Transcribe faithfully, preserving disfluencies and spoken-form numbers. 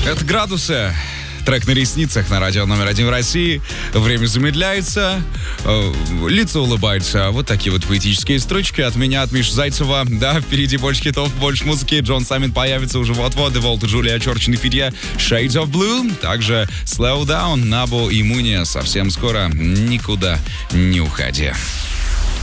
Это «Градусы». Трек на ресницах на радио номер один в России. Время замедляется, э, лица улыбаются. Вот такие вот поэтические строчки от меня, от Миши Зайцева. Да, впереди больше хитов, больше музыки. Джон Саммит появится уже вот-вот. Деволт и Джулия Чорч на эфире. Shades of Blue. Также Slow Down, Набо и Муния. Совсем скоро. Никуда не уходи.